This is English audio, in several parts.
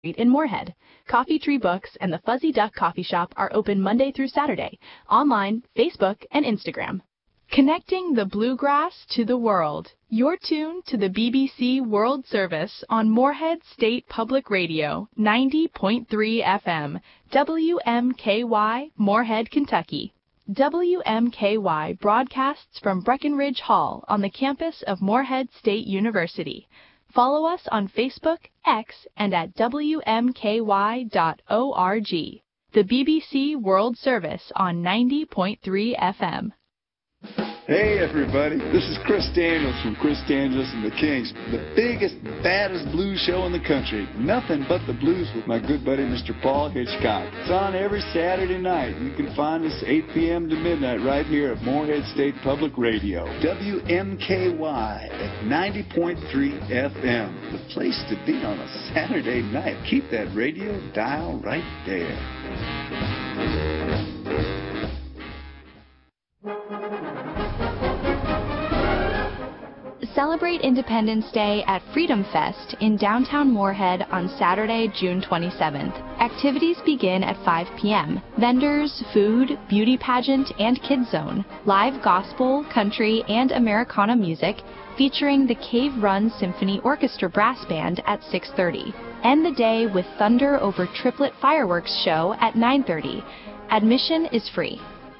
in Moorhead. Coffee Tree Books and the Fuzzy Duck Coffee Shop are open Monday through Saturday, online, Facebook, and Instagram. Connecting the bluegrass to the world. You're tuned to the BBC World Service on Moorhead State Public Radio, 90.3 FM, WMKY, Moorhead, Kentucky. WMKY broadcasts from Breckenridge Hall on the campus of Moorhead State University. Follow us on Facebook, X, and at WMKY.org. The BBC World Service on 90.3 FM. Hey everybody, this is Chris Daniels from Chris Daniels and the Kings, the biggest, baddest blues show in the country. Nothing but the blues with my good buddy Mr. Paul Hitchcock. It's on every Saturday night. You can find us 8 p.m. to midnight right here at Moorhead State Public Radio. WMKY at 90.3 FM. The place to be on a Saturday night. Keep that radio dial right there. Celebrate Independence Day at Freedom Fest in downtown Moorhead on Saturday, June 27th. Activities begin at 5 p.m. Vendors, food, beauty pageant, and kids zone. Live gospel, country, and Americana music featuring the Cave Run Symphony Orchestra Brass Band at 6:30. End the day with Thunder Over Triplet Fireworks Show at 9:30. Admission is free.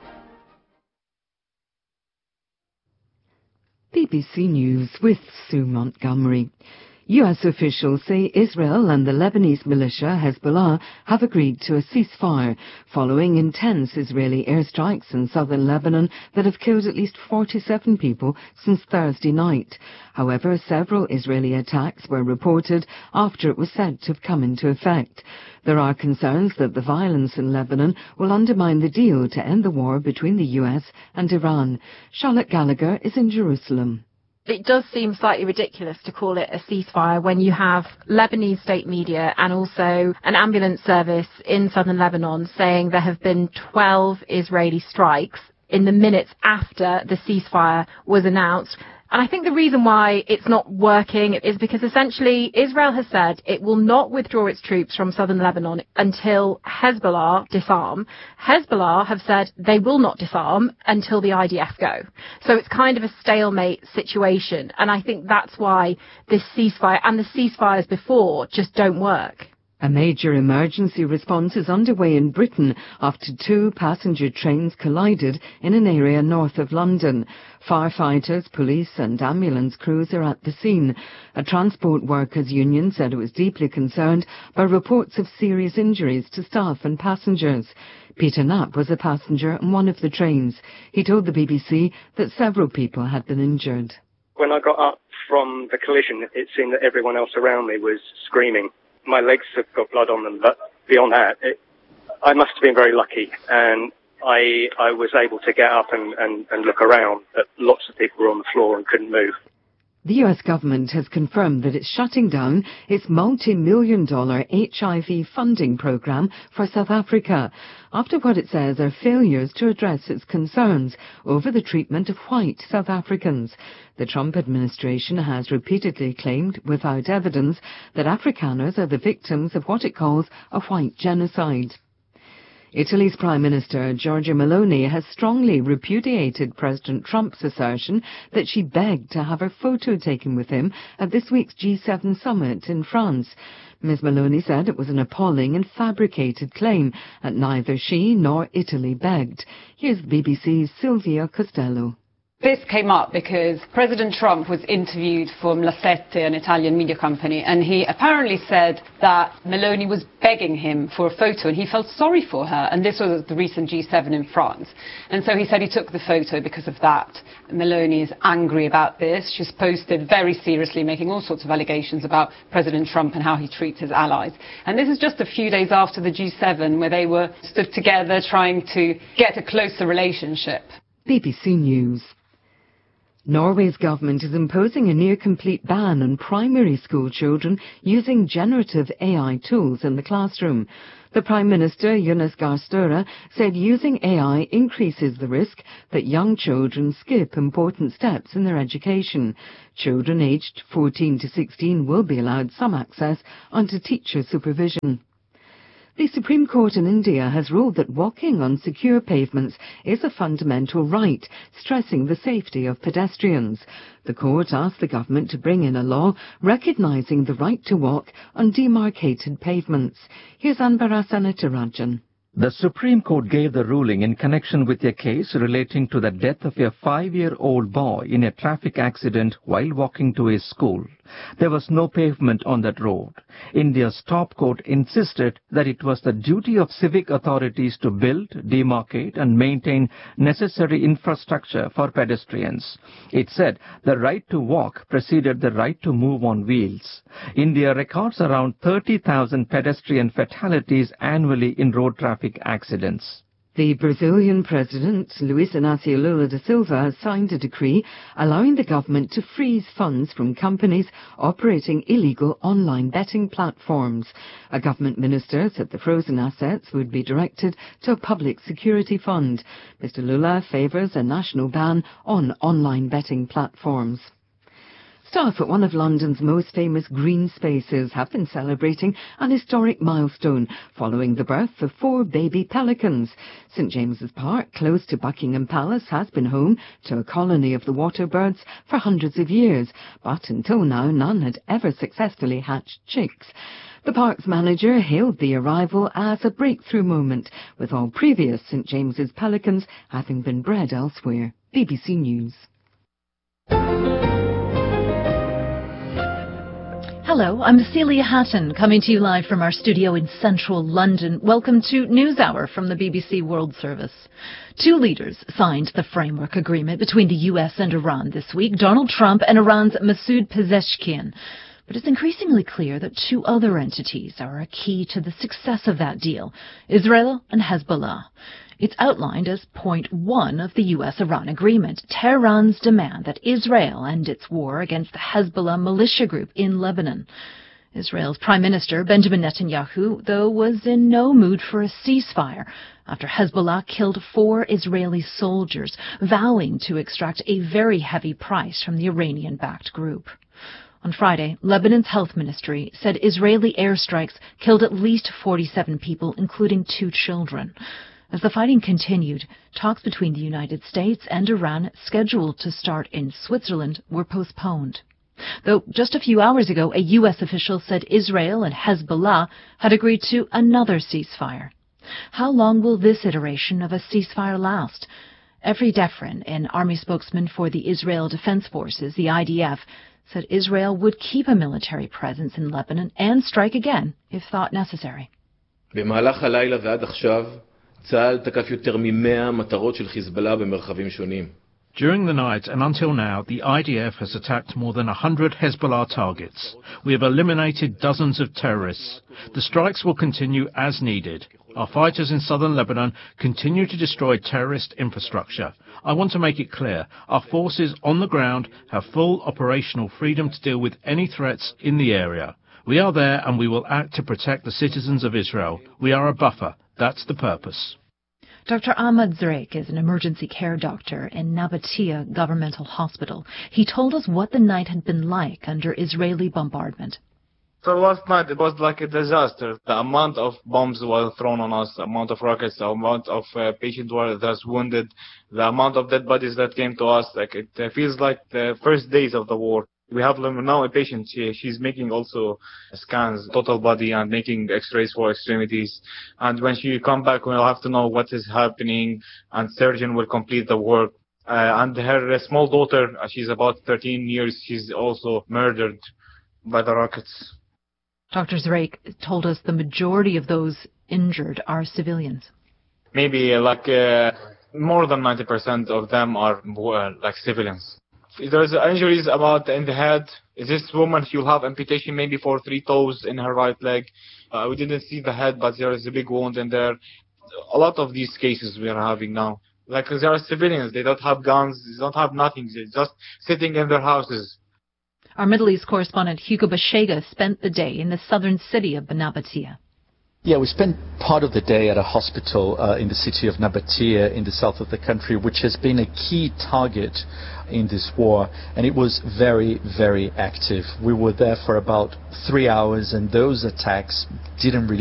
BBC News with Sue Montgomery. U.S. officials say Israel and the Lebanese militia Hezbollah have agreed to a ceasefire following intense Israeli airstrikes in southern Lebanon that have killed at least 47 people since Thursday night. However, several Israeli attacks were reported after it was said to have come into effect. There are concerns that the violence in Lebanon will undermine the deal to end the war between the U.S. and Iran. Charlotte Gallagher is in Jerusalem. It does seem slightly ridiculous to call it a ceasefire when you have Lebanese state media and also an ambulance service in southern Lebanon saying there have been 12 Israeli strikes in the minutes after the ceasefire was announced. And I think the reason why it's not working is because essentially Israel has said it will not withdraw its troops from southern Lebanon until Hezbollah disarm. Hezbollah have said they will not disarm until the IDF go. So it's kind of a stalemate situation. And I think that's why this ceasefire and the ceasefires before just don't work. A major emergency response is underway in Britain after two passenger trains collided in an area north of London. Firefighters, police and ambulance crews are at the scene. A transport workers' union said it was deeply concerned by reports of serious injuries to staff and passengers. Peter Knapp was a passenger on one of the trains. He told the BBC that several people had been injured. When I got up from the collision, it seemed that everyone else around me was screaming. My legs have got blood on them, but beyond that, I must have been very lucky, and I was able to get up and look around, but lots of people were on the floor and couldn't move. The US government has confirmed that it's shutting down its multi-million-dollar HIV funding program for South Africa after what it says are failures to address its concerns over the treatment of white South Africans. The Trump administration has repeatedly claimed, without evidence, that Afrikaners are the victims of what it calls a white genocide. Italy's Prime Minister Giorgia Meloni has strongly repudiated President Trump's assertion that she begged to have her photo taken with him at this week's G7 summit in France. Ms. Meloni said it was an appalling and fabricated claim, and neither she nor Italy begged. Here's the BBC's Silvia Costello. This came up because President Trump was interviewed for La Sette, an Italian media company, and he apparently said that Meloni was begging him for a photo and he felt sorry for her, and this was at the recent G7 in France. And so he said he took the photo because of that. Meloni is angry about this. She's posted very seriously, making all sorts of allegations about President Trump and how he treats his allies. And this is just a few days after the G7 where they were stood together trying to get a closer relationship. BBC News. Norway's government is imposing a near-complete ban on primary school children using generative AI tools in the classroom. The Prime Minister, Jonas Gahr Støre, said using AI increases the risk that young children skip important steps in their education. Children aged 14 to 16 will be allowed some access under teacher supervision. The Supreme Court in India has ruled that walking on secure pavements is a fundamental right, stressing the safety of pedestrians. The court asked the government to bring in a law recognising the right to walk on demarcated pavements. Here's Anbara Sanatarajan. The Supreme Court gave the ruling in connection with a case relating to the death of a 5-year-old boy in a traffic accident while walking to his school. There was no pavement on that road. India's top court insisted that it was the duty of civic authorities to build, demarcate and maintain necessary infrastructure for pedestrians. It said the right to walk preceded the right to move on wheels. India records around 30,000 pedestrian fatalities annually in road traffic accidents. The Brazilian President, Luiz Inácio Lula da Silva, has signed a decree allowing the government to freeze funds from companies operating illegal online betting platforms. A government minister said the frozen assets would be directed to a public security fund. Mr. Lula favours a national ban on online betting platforms. Staff at one of London's most famous green spaces have been celebrating an historic milestone following the birth of 4 baby pelicans. St James's Park, close to Buckingham Palace, has been home to a colony of the water birds for hundreds of years, but until now none had ever successfully hatched chicks. The park's manager hailed the arrival as a breakthrough moment, with all previous St James's pelicans having been bred elsewhere. BBC News. Hello, I'm Celia Hatton, coming to you live from our studio in central London. Welcome to NewsHour from the BBC World Service. 2 leaders signed the framework agreement between the US and Iran this week, Donald Trump and Iran's Masoud Pezeshkian. But it's increasingly clear that 2 other entities are a key to the success of that deal, Israel and Hezbollah. It's outlined as point 1 of the US-Iran agreement, Tehran's demand that Israel end its war against the Hezbollah militia group in Lebanon. Israel's Prime Minister, Benjamin Netanyahu, though, was in no mood for a ceasefire after Hezbollah killed 4 Israeli soldiers, vowing to extract a very heavy price from the Iranian-backed group. On Friday, Lebanon's health ministry said Israeli airstrikes killed at least 47 people, including 2 children. As the fighting continued, talks between the United States and Iran, scheduled to start in Switzerland, were postponed. Though just a few hours ago, a U.S. official said Israel and Hezbollah had agreed to another ceasefire. How long will this iteration of a ceasefire last? Evri Defrin, an army spokesman for the Israel Defense Forces, the IDF, said Israel would keep a military presence in Lebanon and strike again if thought necessary. במהלך הלילה ועד עכשיו צה"ל תקף יותר מ-100 מטרות של חיזבאללה במרחבים שונים. During the night and until now, the IDF has attacked more than 100 Hezbollah targets. We have eliminated dozens of terrorists. The strikes will continue as needed. Our fighters in southern Lebanon continue to destroy terrorist infrastructure. I want to make it clear, our forces on the ground have full operational freedom to deal with any threats in the area. We are there and we will act to protect the citizens of Israel. We are a buffer. That's the purpose. Dr. Ahmad Zreik is an emergency care doctor in Nabatea Governmental Hospital. He told us what the night had been like under Israeli bombardment. So last night it was like a disaster. The amount of bombs were thrown on us, the amount of rockets, the amount of patients were thus wounded, the amount of dead bodies that came to us, like it feels like the first days of the war. We have now a patient, she's making also scans, total body, and making x-rays for extremities. And when she come back, we'll have to know what is happening, and surgeon will complete the work. And her small daughter, she's about 13 years, she's also murdered by the rockets. Dr. Zreik told us the majority of those injured are civilians. Maybe more than 90% of them are like civilians. There's injuries about in the head. This woman, she'll have amputation maybe for 3 toes in her right leg. We didn't see the head, but there is a big wound in there. A lot of these cases we are having now. Like, they are civilians. They don't have guns. They don't have nothing. They're just sitting in their houses. Our Middle East correspondent Hugo Bashega spent the day in the southern city of Nabatea. Yeah, we spent part of the day at a hospital in the city of Nabatea in the south of the country, which has been a key target in this war, and it was very, very active. We were there for about 3 hours, and those attacks didn't really